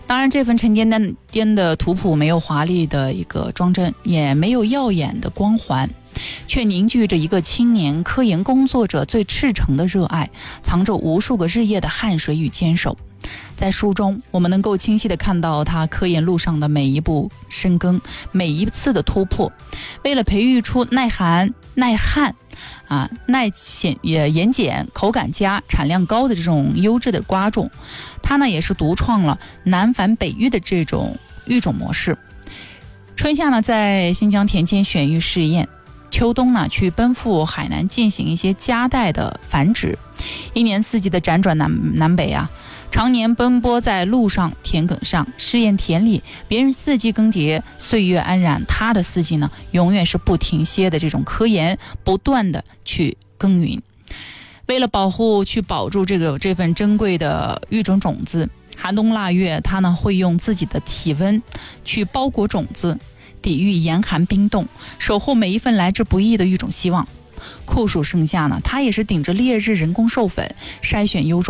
当然，这份沉甸甸的图谱没有华丽的一个装帧，也没有耀眼的光环，却凝聚着一个青年科研工作者最赤诚的热爱，藏着无数个日夜的汗水与坚守。在书中，我们能够清晰地看到他科研路上的每一步深耕，每一次的突破。为了培育出耐寒、耐旱、盐碱、口感佳、产量高的这种优质的瓜种，他呢也是独创了南繁北育的这种育种模式。春夏呢在新疆田间选育试验，秋冬呢去奔赴海南进行一些夹带的繁殖，一年四季的辗转南北啊，常年奔波在路上、田埂上，试验田里，别人四季更迭，岁月安然，他的四季呢，永远是不停歇的这种科研，不断的去耕耘。为了保住这份珍贵的育种种子，寒冬腊月，他呢会用自己的体温去包裹种子，抵御严寒冰冻，守候每一份来之不易的育种希望。酷暑盛夏呢，他也是顶着烈日人工授粉，筛选优种。